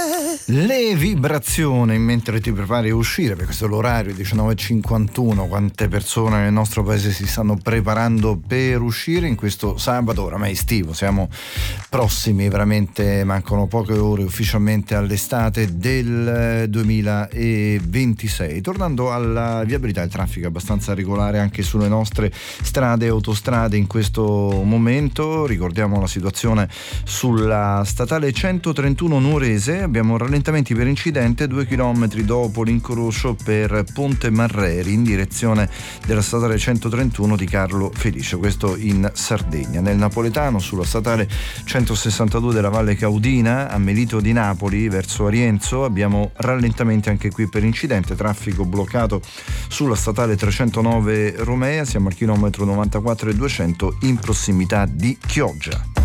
Le vibrazioni mentre ti prepari a uscire, perché questo è l'orario 19:51. Quante persone nel nostro paese si stanno preparando per uscire in questo sabato oramai estivo. Siamo prossimi, veramente mancano poche ore ufficialmente all'estate del 2026. Tornando alla viabilità, il traffico è abbastanza regolare anche sulle nostre strade e autostrade in questo momento. Ricordiamo la situazione sulla statale 131 Nuorese. Abbiamo rallentamenti per incidente 2 chilometri dopo l'incrocio per Ponte Marreri in direzione della statale 131 di Carlo Felice, questo in Sardegna. Nel napoletano sulla statale 162 della Valle Caudina a Melito di Napoli verso Arienzo abbiamo rallentamenti anche qui per incidente, traffico bloccato sulla statale 309 Romea, siamo al chilometro 94 e 200 in prossimità di Chioggia.